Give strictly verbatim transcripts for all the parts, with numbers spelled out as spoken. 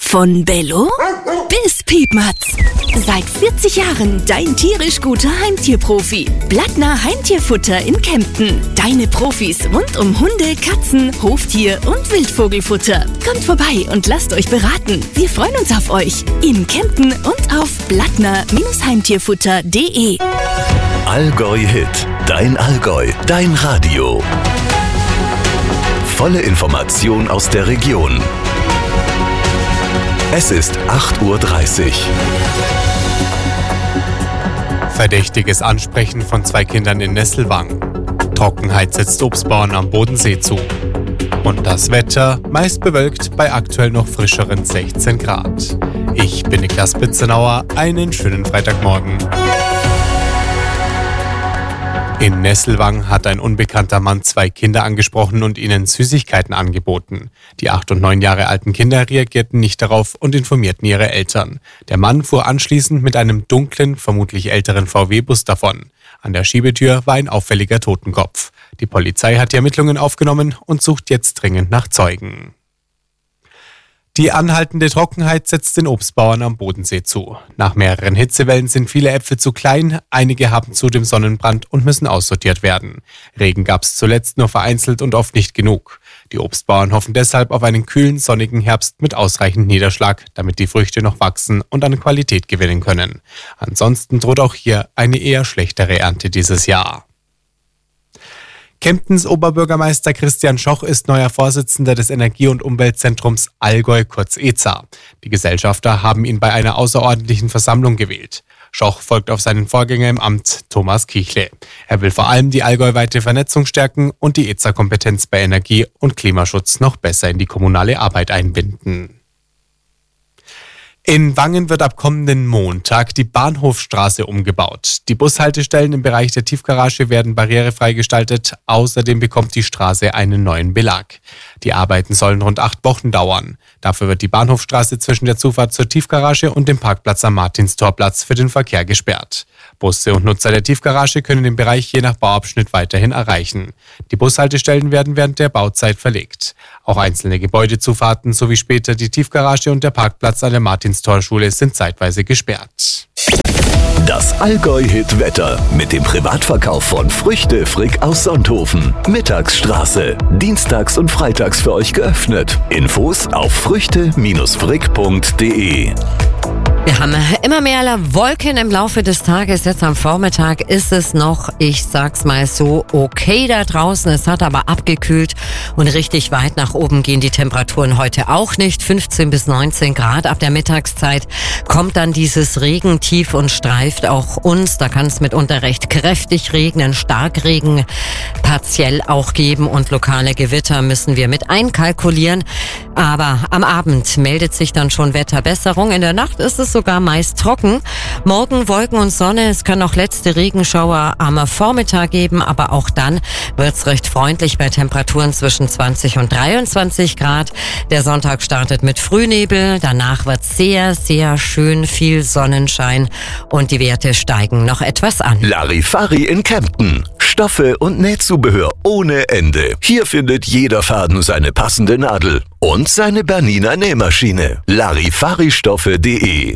Von Bello bis Piepmatz. Seit vierzig Jahren dein tierisch guter Heimtierprofi. Blattner Heimtierfutter in Kempten. Deine Profis rund um Hunde, Katzen, Hoftier und Wildvogelfutter. Kommt vorbei und lasst euch beraten. Wir freuen uns auf euch. In Kempten und auf blattner Heimtierfutter punkt de. Allgäu Hit. Dein Allgäu. Dein Radio. Volle Information aus der Region. Es ist acht Uhr dreißig. Verdächtiges Ansprechen von zwei Kindern in Nesselwang. Trockenheit setzt Obstbauern am Bodensee zu. Und das Wetter meist bewölkt bei aktuell noch frischeren sechzehn Grad. Ich bin Niklas Bitzenauer, einen schönen Freitagmorgen. In Nesselwang hat ein unbekannter Mann zwei Kinder angesprochen und ihnen Süßigkeiten angeboten. Die acht und neun Jahre alten Kinder reagierten nicht darauf und informierten ihre Eltern. Der Mann fuhr anschließend mit einem dunklen, vermutlich älteren V W-Bus davon. An der Schiebetür war ein auffälliger Totenkopf. Die Polizei hat die Ermittlungen aufgenommen und sucht jetzt dringend nach Zeugen. Die anhaltende Trockenheit setzt den Obstbauern am Bodensee zu. Nach mehreren Hitzewellen sind viele Äpfel zu klein, einige haben zudem Sonnenbrand und müssen aussortiert werden. Regen gab es zuletzt nur vereinzelt und oft nicht genug. Die Obstbauern hoffen deshalb auf einen kühlen, sonnigen Herbst mit ausreichend Niederschlag, damit die Früchte noch wachsen und an Qualität gewinnen können. Ansonsten droht auch hier eine eher schlechtere Ernte dieses Jahr. Kemptens Oberbürgermeister Christian Schoch ist neuer Vorsitzender des Energie- und Umweltzentrums Allgäu, kurz E Z A. Die Gesellschafter haben ihn bei einer außerordentlichen Versammlung gewählt. Schoch folgt auf seinen Vorgänger im Amt, Thomas Kichle. Er will vor allem die allgäuweite Vernetzung stärken und die E Z A-Kompetenz bei Energie- und Klimaschutz noch besser in die kommunale Arbeit einbinden. In Wangen wird ab kommenden Montag die Bahnhofstraße umgebaut. Die Bushaltestellen im Bereich der Tiefgarage werden barrierefrei gestaltet. Außerdem bekommt die Straße einen neuen Belag. Die Arbeiten sollen rund acht Wochen dauern. Dafür wird die Bahnhofstraße zwischen der Zufahrt zur Tiefgarage und dem Parkplatz am Martinstorplatz für den Verkehr gesperrt. Busse und Nutzer der Tiefgarage können den Bereich je nach Bauabschnitt weiterhin erreichen. Die Bushaltestellen werden während der Bauzeit verlegt. Auch einzelne Gebäudezufahrten sowie später die Tiefgarage und der Parkplatz an der Martinstorschule sind zeitweise gesperrt. Das Allgäu-Hit-Wetter mit dem Privatverkauf von Früchte Frick aus Sonthofen. Mittagsstraße. Dienstags und freitags für euch geöffnet. Infos auf früchte Frick punkt de. Wir haben immer mehr Wolken im Laufe des Tages. Jetzt am Vormittag ist es noch, ich sag's mal so, okay da draußen. Es hat aber abgekühlt und richtig weit nach oben gehen die Temperaturen heute auch nicht. fünfzehn bis neunzehn Grad. Ab der Mittagszeit kommt dann dieses Regentief und streift auch uns. Da kann es mitunter recht kräftig regnen, Starkregen partiell auch geben und lokale Gewitter müssen wir mit einkalkulieren. Aber am Abend meldet sich dann schon Wetterbesserung. In der Nacht ist es sogar meist trocken. Morgen Wolken und Sonne. Es können auch letzte Regenschauer am Vormittag geben, aber auch dann wird es recht freundlich bei Temperaturen zwischen zwanzig und dreiundzwanzig Grad. Der Sonntag startet mit Frühnebel. Danach wird sehr, sehr schön viel Sonnenschein und die Werte steigen noch etwas an. Larifari in Kempten. Stoffe und Nähzubehör ohne Ende. Hier findet jeder Faden seine passende Nadel und seine Bernina Nähmaschine. Larifaristoffe punkt de.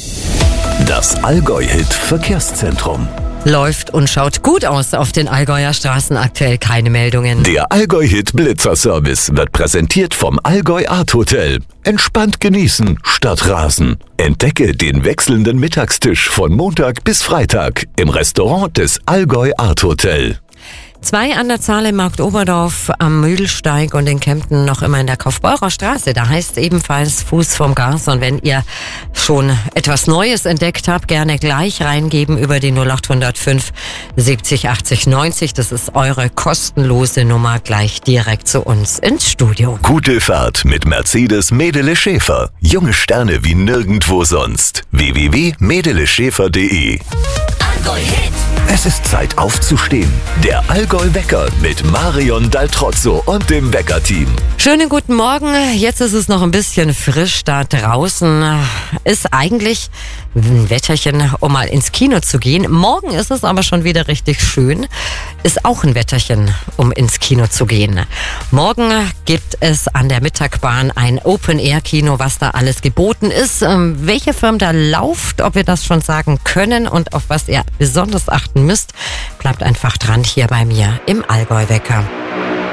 Das Allgäu-Hit Verkehrszentrum. Läuft und schaut gut aus auf den Allgäuer Straßen, aktuell keine Meldungen. Der Allgäu-Hit Blitzerservice wird präsentiert vom Allgäu Art Hotel. Entspannt genießen statt rasen. Entdecke den wechselnden Mittagstisch von Montag bis Freitag im Restaurant des Allgäu Art Hotel. Zwei an der Zahl im Markt Oberdorf, am Mühlsteig und in Kempten noch immer in der Kaufbeurer Straße. Da heißt ebenfalls Fuß vom Gas. Und wenn ihr schon etwas Neues entdeckt habt, gerne gleich reingeben über die null acht null fünf siebzig achtzig neunzig. Das ist eure kostenlose Nummer gleich direkt zu uns ins Studio. Gute Fahrt mit Mercedes Medele Schäfer. Junge Sterne wie nirgendwo sonst. w w w punkt medele schäfer punkt de. Es ist Zeit aufzustehen. Der Allgäu-Wecker mit Marion Daltrozzo und dem Wecker-Team. Schönen guten Morgen. Jetzt ist es noch ein bisschen frisch da draußen. Ist eigentlich Ein Wetterchen, um mal ins Kino zu gehen. Morgen ist es aber schon wieder richtig schön. Ist auch ein Wetterchen, um ins Kino zu gehen. Morgen gibt es an der Mittagbahn ein Open-Air-Kino, was da alles geboten ist. Ähm, welche Film da läuft, ob wir das schon sagen können und auf was ihr besonders achten müsst, bleibt einfach dran hier bei mir im Allgäu-Wecker.